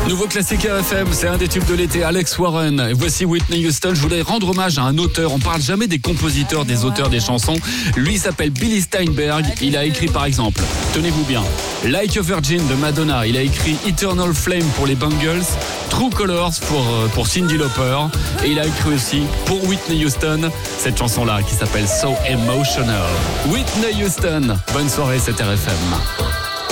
Nouveau classique RFM, c'est un des tubes de l'été, Alex Warren. Et voici Whitney Houston. Je voulais rendre hommage à un auteur. On parle jamais des compositeurs, des auteurs des chansons. Lui s'appelle Billy Steinberg. Il a écrit par exemple, tenez-vous bien, Like a Virgin de Madonna. Il a écrit Eternal Flame pour les Bangles, True Colors pour Cyndi Lauper. Et il a écrit aussi pour Whitney Houston cette chanson-là qui s'appelle So Emotional. Whitney Houston. Bonne soirée, c'est RFM.